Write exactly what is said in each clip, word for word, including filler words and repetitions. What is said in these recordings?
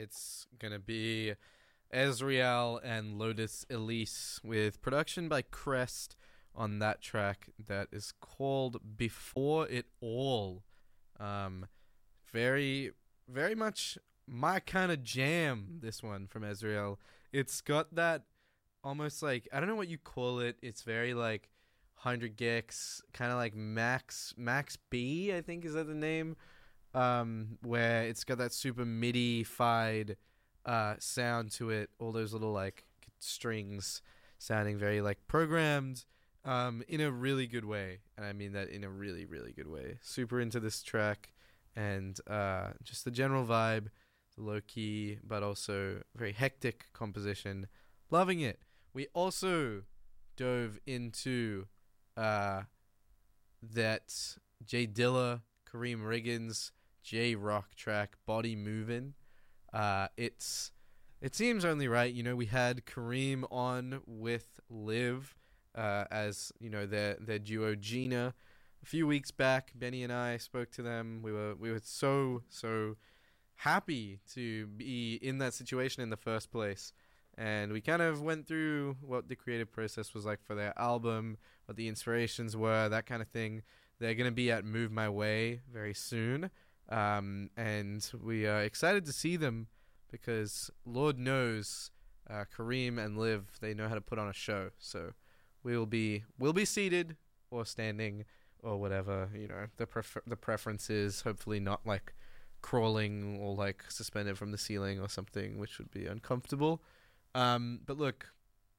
It's gonna be Ezreal and Lotus Elise with production by Crest on that track that is called Before It All. Um, very, very much my kind of jam, this one from Ezreal. It's got that almost like, I don't know what you call it. It's very like one hundred gex, kind of like Max Max B, I think is that the name, um, where it's got that super MIDI-fied uh, sound to it, all those little like strings sounding very like programmed, um, in a really good way, and I mean that in a really, really good way. Super into this track, and uh, just the general vibe, the low-key but also very hectic composition. Loving it. We also dove into uh, that Jay Dilla, Kareem Riggins, J-Rock track, Body Movin'. Uh, it's it seems only right. You know, we had Kareem on with Liv uh, as, you know, their their duo Gina a few weeks back. Benny and I spoke to them. We were we were so so happy to be in that situation in the first place. And we kind of went through what the creative process was like for their album, what the inspirations were, that kind of thing. They're going to be at Move My Way very soon. Um, and we are excited to see them because Lord knows uh, Kareem and Liv, they know how to put on a show. So we'll be we'll be seated or standing or whatever, you know, the prefer- the preference is. Hopefully not like crawling or like suspended from the ceiling or something, which would be uncomfortable. Um, but look,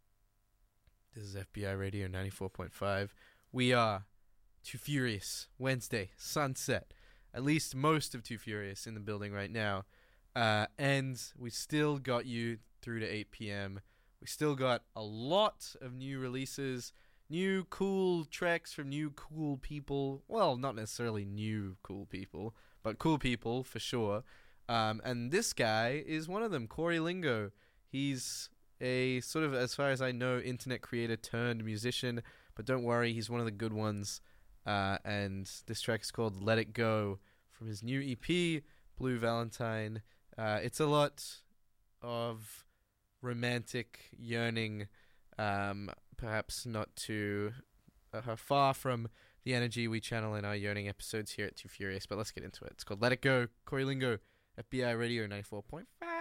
this is F B I Radio ninety-four point five. We are Too Furious Wednesday, sunset. At least most of Too Furious in the building right now. Uh, and we still got you through to eight p.m. We still got a lot of new releases, new cool tracks from new cool people. Well, not necessarily new cool people, but cool people for sure. Um, and this guy is one of them, Corey Lingo. He's a sort of, as far as I know, internet creator turned musician, but don't worry, he's one of the good ones. Uh, and this track is called Let It Go from his new E P, Blue Valentine. Uh, it's a lot of romantic yearning, um, perhaps not too uh, far from the energy we channel in our yearning episodes here at Too Furious, but let's get into it. It's called Let It Go, Corey Lingo, F B I Radio ninety-four point five.